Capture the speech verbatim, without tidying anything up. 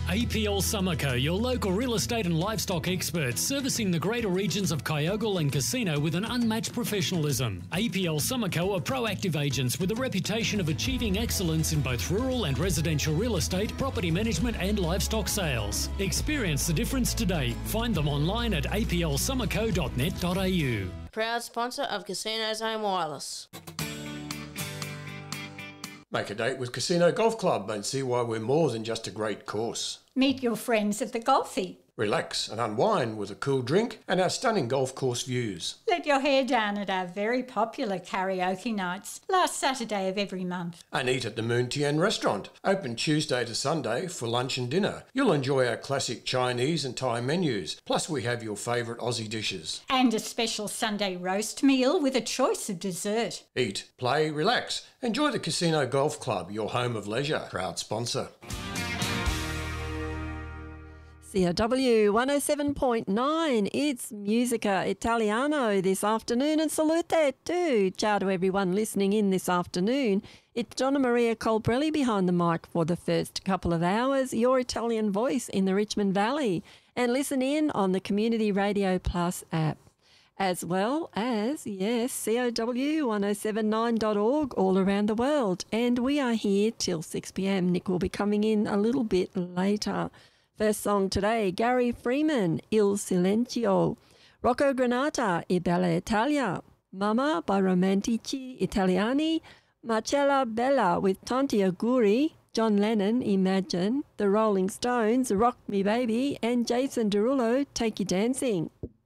A P L Summerco, your local real estate and livestock experts, servicing the greater regions of Kyogle and Casino with an unmatched professionalism. A P L Summerco are proactive agents with a reputation of achieving excellence in both rural and residential real estate, property management and livestock sales. Experience the difference today. Find them online at a p l summerco dot net dot a u. Proud sponsor of Casino Zone Wireless. Make a date with Casino Golf Club and see why we're more than just a great course. Meet your friends at the Golfy. Relax and unwind with a cool drink and our stunning golf course views. Let your hair down at our very popular karaoke nights, last Saturday of every month. And eat at the Moon Tien restaurant, open Tuesday to Sunday for lunch and dinner. You'll enjoy our classic Chinese and Thai menus, plus we have your favourite Aussie dishes. And a special Sunday roast meal with a choice of dessert. Eat, play, relax. Enjoy the Casino Golf Club, your home of leisure. Proud sponsor. C O W one oh seven point nine, it's Musica Italiano this afternoon, and salute too. Ciao to everyone listening in this afternoon. It's Donna Maria Colbrelli behind the mic for the first couple of hours, your Italian voice in the Richmond Valley, and listen in on the Community Radio Plus app, as well as, yes, C O W ten seventy-nine dot org all around the world. And we are here till six p m. Nick will be coming in a little bit later. First song today, Gary Freeman, Il Silenzio. Rocco Granata, I Bella Italia. Mama by Romantici Italiani. Marcella Bella with Tanti Auguri. John Lennon, Imagine. The Rolling Stones, Rock Me Baby. And Jason Derulo, Take You Dancing.